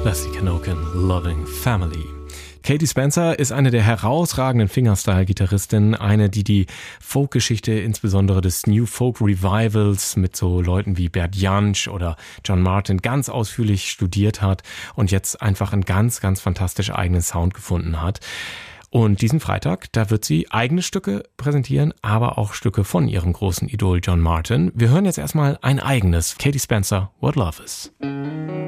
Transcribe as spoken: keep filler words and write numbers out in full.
Leslie Knoken, Loving Family. Katie Spencer ist eine der herausragenden Fingerstyle-Gitarristinnen, eine, die die Folkgeschichte insbesondere des New Folk Revivals mit so Leuten wie Bert Jansch oder John Martyn ganz ausführlich studiert hat und jetzt einfach einen ganz, ganz fantastisch eigenen Sound gefunden hat. Und diesen Freitag, da wird sie eigene Stücke präsentieren, aber auch Stücke von ihrem großen Idol John Martyn. Wir hören jetzt erstmal ein eigenes, Katie Spencer, What Love Is.